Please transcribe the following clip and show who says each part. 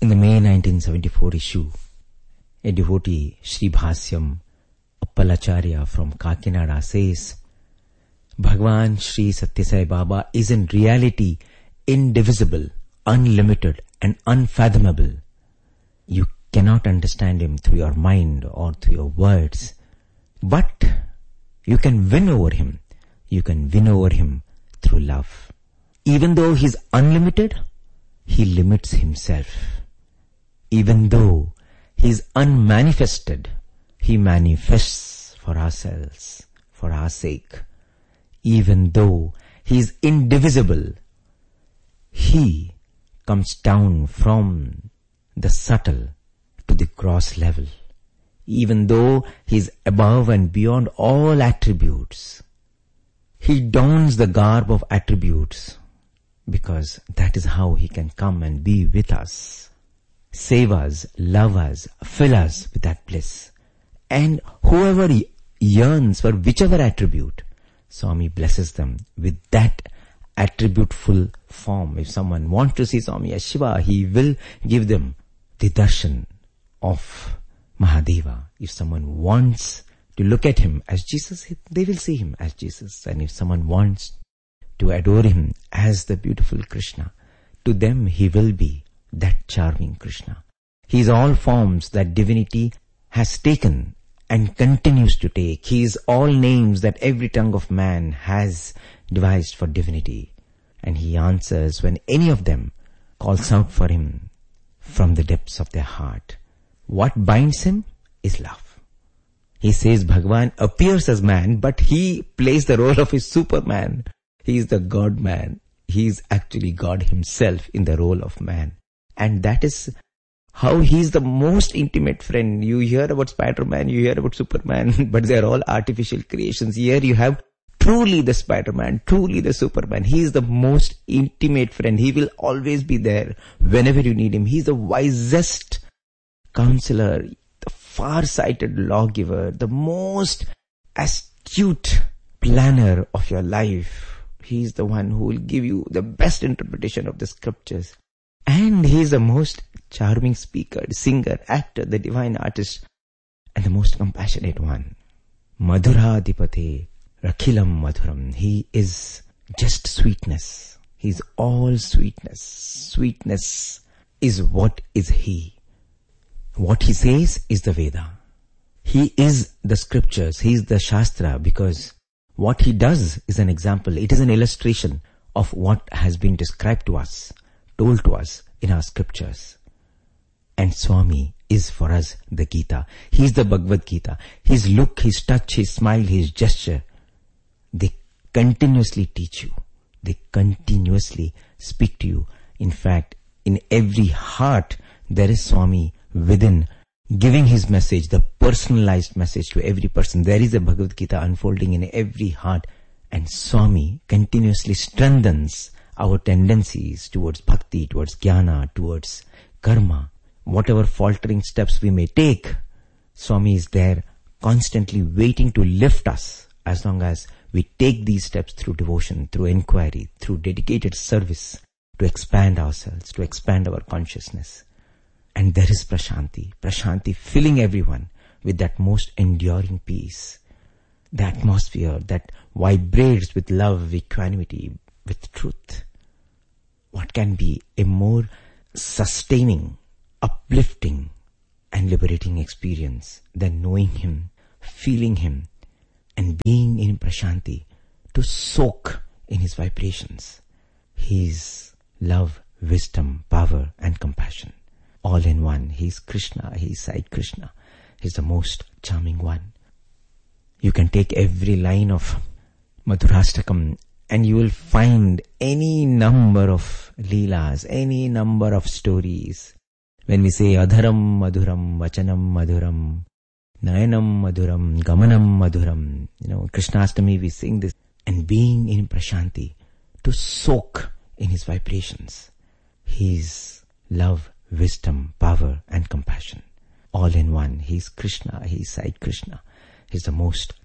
Speaker 1: In the May 1974 issue, a devotee, Sri Bhasyam Appalacharya from Kakinada says, Bhagwan Sri Sathya Sai Baba is in reality indivisible, unlimited and unfathomable. You cannot understand him through your mind or through your words, but you can win over him. You can win over him through love. Even though he is unlimited, he limits himself. Even though he is unmanifested, he manifests for ourselves, for our sake. Even though he is indivisible, he comes down from the subtle to the gross level. Even though he is above and beyond all attributes, he dons the garb of attributes, because that is how he can come and be with us, save us, love us, fill us with that bliss. And whoever yearns for whichever attribute, Swami blesses them with that attributeful form. If someone wants to see Swami as Shiva, he will give them the darshan of Mahadeva. If someone wants to look at him as Jesus, they will see him as Jesus. And if someone wants to adore him as the beautiful Krishna, to them he will be that charming Krishna. He is all forms that divinity has taken and continues to take. He is all names that every tongue of man has devised for divinity. And he answers when any of them calls out for him from the depths of their heart. What binds him is love. He says Bhagwan appears as man, but he plays the role of a Superman. He is the God-man. He is actually God himself in the role of man. And that is how he is the most intimate friend. You hear about Spider-Man, you hear about Superman, but they are all artificial creations. Here you have truly the Spider-Man, truly the Superman. He is the most intimate friend. He will always be there whenever you need him. He is the wisest counselor, the far-sighted lawgiver, the most astute planner of your life. He is the one who will give you the best interpretation of the scriptures. And he is the most charming speaker, singer, actor, the divine artist, and the most compassionate one. Madhuradipate Rakhilam Madhuram. He is just sweetness. He is all sweetness. Sweetness is what is he. What he says is the Veda. He is the scriptures. He is the Shastra, because what he does is an example. It is an illustration of what has been described to us, told to us in our scriptures. And Swami is for us the Gita. He is the Bhagavad Gita. His look, his touch, his smile, his gesture, they continuously teach you. They continuously speak to you. In fact, in every heart, there is Swami within, giving his message, the personalized message to every person. There is a Bhagavad Gita unfolding in every heart. And Swami continuously strengthens our tendencies towards bhakti, towards jnana, towards karma. Whatever faltering steps we may take, Swami is there constantly waiting to lift us, as long as we take these steps through devotion, through inquiry, through dedicated service, to expand ourselves, to expand our consciousness. And there is Prashanti filling everyone with that most enduring peace, the atmosphere that vibrates with love, equanimity, with truth. What can be a more sustaining, uplifting and liberating experience than knowing him, feeling him, and being in Prashanti, to soak in his vibrations, his love, wisdom, power and compassion. All in one. He is Krishna, he is Sai Krishna. He is the most charming one. You can take every line of Madhurashtakam and you will find any number of leelas, any number of stories. When we say Adharam Madhuram, Vachanam Madhuram, Nayanam Madhuram, Gamanam Madhuram, Krishnastami we sing this. And being in Prashanti, to soak in his vibrations, his love, wisdom, power and compassion. All in one. He is Krishna, he is Sai Krishna. He is the most